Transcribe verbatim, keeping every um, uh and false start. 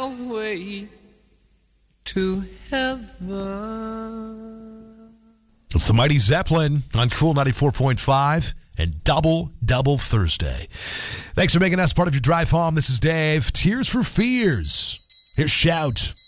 long way to heaven. It's the Mighty Zeppelin on Cool ninety-four point five and Double Double Thursday. Thanks for making us part of your drive home. This is Dave. Tears for Fears. Here's Shout.